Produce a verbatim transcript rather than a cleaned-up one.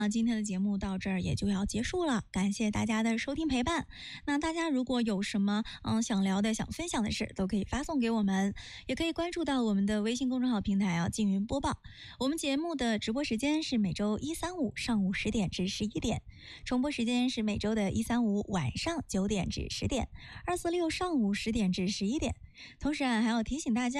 啊，今天的节目到这儿也就要结束了，感谢大家的收听陪伴。那大家如果有什么嗯想聊的、想分享的事，都可以发送给我们，也可以关注到我们的微信公众号平台啊，静云播报。我们节目的直播时间是每周一、三、五上午十点至十一点，重播时间是每周的一、三、五晚上九点至十点，二、四、六上午十点至十一点。同时啊，还要提醒大家。